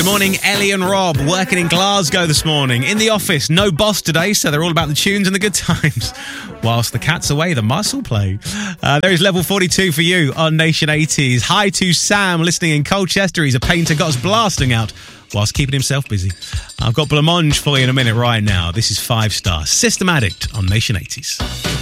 Good morning, Ellie and Rob, working in Glasgow this morning. In the office, no boss today, so they're all about the tunes and the good times. Whilst the cat's away, the mice will play. There is level 42 for you on Nation 80s. Hi to Sam, listening in Colchester. He's a painter, got us blasting out whilst keeping himself busy. I've got Blancmange for you in a minute right now. This is 5 Star System Addict on Nation 80s.